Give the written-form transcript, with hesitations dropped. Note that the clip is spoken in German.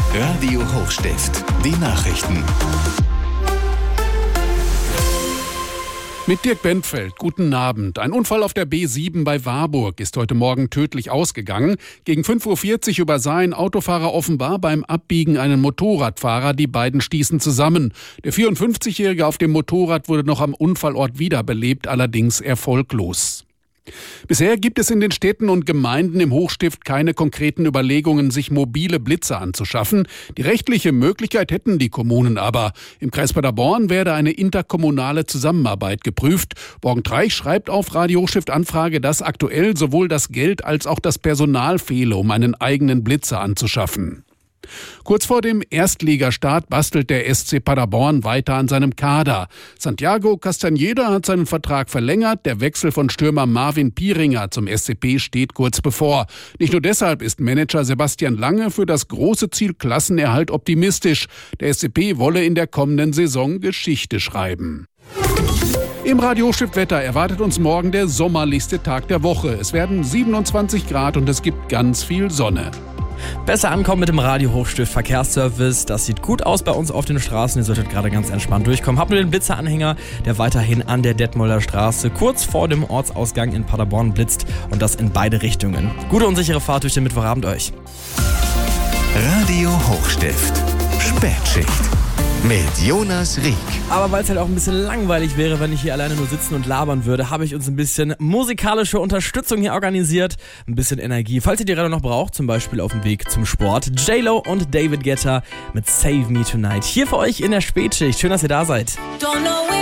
Radio Hochstift, die Nachrichten. Mit Dirk Bentfeld, guten Abend. Ein Unfall auf der B7 bei Warburg ist heute Morgen tödlich ausgegangen. Gegen 5.40 Uhr übersah ein Autofahrer offenbar beim Abbiegen einen Motorradfahrer. Die beiden stießen zusammen. Der 54-Jährige auf dem Motorrad wurde noch am Unfallort wiederbelebt, allerdings erfolglos. Bisher gibt es in den Städten und Gemeinden im Hochstift keine konkreten Überlegungen, sich mobile Blitze anzuschaffen. Die rechtliche Möglichkeit hätten die Kommunen aber. Im Kreis Paderborn werde eine interkommunale Zusammenarbeit geprüft. Borgentreich schreibt auf Radio Hochstift Anfrage, dass aktuell sowohl das Geld als auch das Personal fehle, um einen eigenen Blitzer anzuschaffen. Kurz vor dem Erstligastart bastelt der SC Paderborn weiter an seinem Kader. Santiago Castañeda hat seinen Vertrag verlängert. Der Wechsel von Stürmer Marvin Pieringer zum SCP steht kurz bevor. Nicht nur deshalb ist Manager Sebastian Lange für das große Ziel Klassenerhalt optimistisch. Der SCP wolle in der kommenden Saison Geschichte schreiben. Im Radio Hochstift Wetter erwartet uns morgen der sommerlichste Tag der Woche. Es werden 27 Grad und es gibt ganz viel Sonne. Besser ankommen mit dem Radio Hochstift Verkehrsservice. Das sieht gut aus bei uns auf den Straßen. Ihr solltet gerade ganz entspannt durchkommen. Habt nur den Blitzeranhänger, der weiterhin an der Detmolder Straße kurz vor dem Ortsausgang in Paderborn blitzt. Und das in beide Richtungen. Gute und sichere Fahrt durch den Mittwochabend euch. Radio Hochstift. Spätschicht. Mit Jonas Rieck. Aber weil es halt auch ein bisschen langweilig wäre, wenn ich hier alleine nur sitzen und labern würde, habe ich uns ein bisschen musikalische Unterstützung hier organisiert. Ein bisschen Energie, falls ihr die gerade noch braucht, zum Beispiel auf dem Weg zum Sport. J-Lo und David Guetta mit Save Me Tonight. Hier für euch in der Spätschicht. Schön, dass ihr da seid.